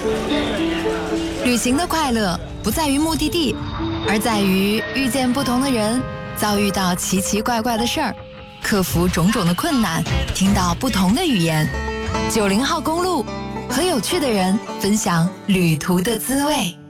旅行的快乐不在于目的地，而在于遇见不同的人，遭遇到奇奇怪怪的事儿，克服种种的困难，听到不同的语言。90号公路，和有趣的人分享旅途的滋味。